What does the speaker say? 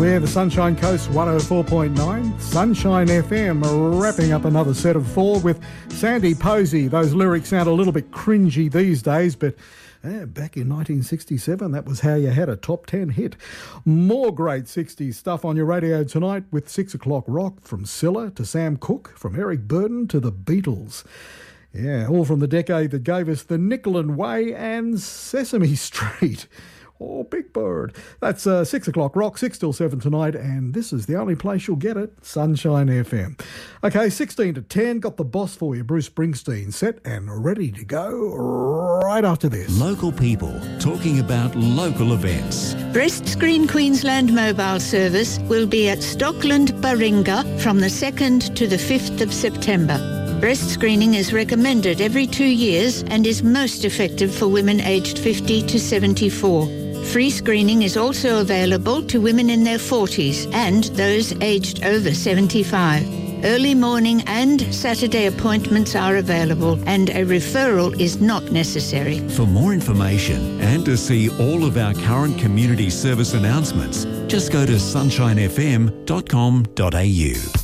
We're the Sunshine Coast 104.9, Sunshine FM, wrapping up another set of 4 with Sandy Posey. Those lyrics sound a little bit cringy these days, but back in 1967, that was how you had a top 10 hit. More great 60s stuff on your radio tonight with 6 o'clock rock from Scylla to Sam Cooke, from Eric Burdon to the Beatles. Yeah, all from the decade that gave us the Nicolin Way and Sesame Street. Oh, Big Bird. That's 6 o'clock rock, 6 till 7 tonight, and this is the only place you'll get it, Sunshine FM. Okay, 16 to 10, got the boss for you, Bruce Springsteen, set and ready to go right after this. Local people talking about local events. Breast Screen Queensland mobile service will be at Stockland, Baringa from the 2nd to the 5th of September. Breast screening is recommended every 2 years and is most effective for women aged 50 to 74. Free screening is also available to women in their 40s and those aged over 75. Early morning and Saturday appointments are available and a referral is not necessary. For more information and to see all of our current community service announcements, just go to sunshinefm.com.au.